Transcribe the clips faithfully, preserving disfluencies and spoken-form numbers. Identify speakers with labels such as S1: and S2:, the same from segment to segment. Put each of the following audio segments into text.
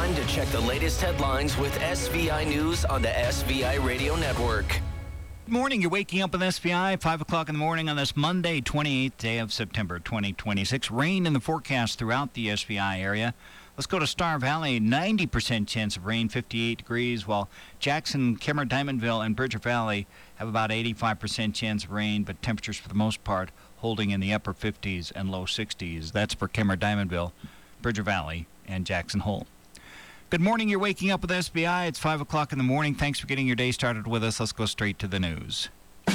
S1: time to check the latest headlines with S V I News on the S V I Radio Network.
S2: Good morning. You're waking up with S V I, five o'clock in the morning on this Monday, twenty-eighth day of September, twenty twenty-six. Rain in the forecast throughout the S V I area. Let's go to Star Valley, ninety percent chance of rain, fifty-eight degrees, while Jackson, Kemmer, Diamondville, and Bridger Valley have about eighty-five percent chance of rain, but temperatures for the most part holding in the upper fifties and low sixties. That's for Kemmer, Diamondville, Bridger Valley, and Jackson Hole. Good morning. You're waking up with S B I. It's five o'clock in the morning. Thanks for getting your day started with us. Let's go straight to the news.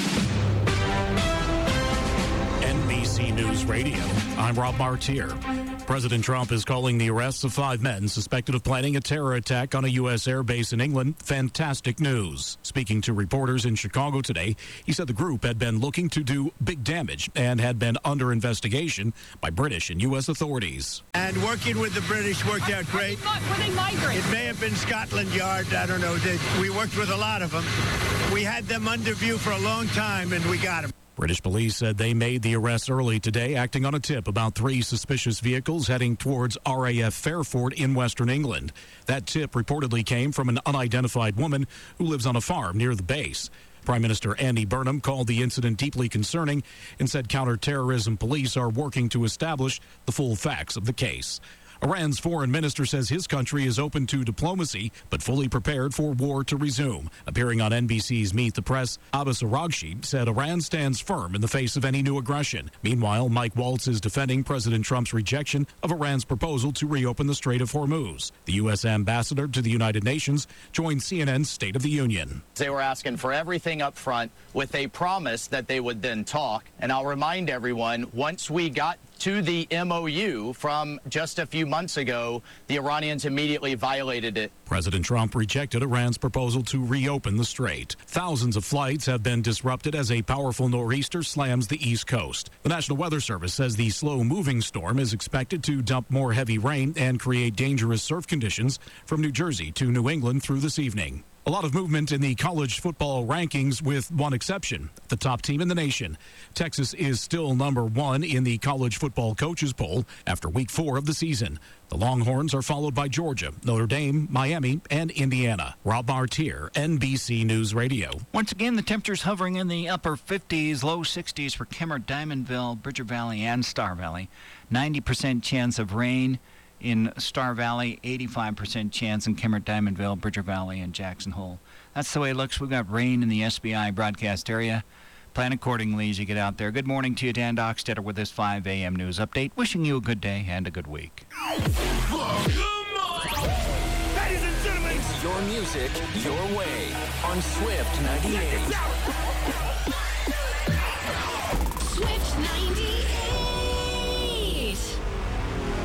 S3: N B C News Radio. I'm Rob Martier. President Trump is calling the arrests of five men suspected of planning a terror attack on a U S airbase in England fantastic news. Speaking to reporters in Chicago today, he said the group had been looking to do big damage and had been under investigation by British and U S authorities.
S4: And working with the British worked out great.
S5: Were they migrants?
S4: It may have been Scotland Yard. I don't know. They, we worked with a lot of them. We had them under view for a long time, and we got them.
S3: British police said they made the arrests early today, acting on a tip about three suspicious vehicles heading towards R A F Fairford in western England. That tip reportedly came from an unidentified woman who lives on a farm near the base. Prime Minister Andy Burnham called the incident deeply concerning and said counterterrorism police are working to establish the full facts of the case. Iran's foreign minister says his country is open to diplomacy, but fully prepared for war to resume. Appearing on N B C's Meet the Press, Abbas Araghchi said Iran stands firm in the face of any new aggression. Meanwhile, Mike Waltz is defending President Trump's rejection of Iran's proposal to reopen the Strait of Hormuz. The U S ambassador to the United Nations joined C N N's State of the Union.
S6: They were asking for everything up front with a promise that they would then talk. And I'll remind everyone, once we got to the M O U from just a few months ago, the Iranians immediately violated it.
S3: President Trump rejected Iran's proposal to reopen the strait. Thousands of flights have been disrupted as a powerful nor'easter slams the East Coast. The National Weather Service says the slow-moving storm is expected to dump more heavy rain and create dangerous surf conditions from New Jersey to New England through this evening. A lot of movement in the college football rankings with one exception, the top team in the nation. Texas is still number one in the college football coaches poll after week four of the season. The Longhorns are followed by Georgia, Notre Dame, Miami, and Indiana. Rob Martier, N B C News Radio.
S2: Once again, the temperatures hovering in the upper fifties, low sixties for Kemmer, Diamondville, Bridger Valley, and Star Valley. ninety percent chance of rain in Star Valley, eighty-five percent chance in Kemmer, Diamondville, Bridger Valley, and Jackson Hole. That's the way it looks. We've got rain in the S B I broadcast area. Plan accordingly as you get out there. Good morning to you, Dan Dockstetter, with this five a.m. news update. Wishing you a good day and a good week.
S1: Ladies and gentlemen, it's your music, your way on Swift ninety-eight.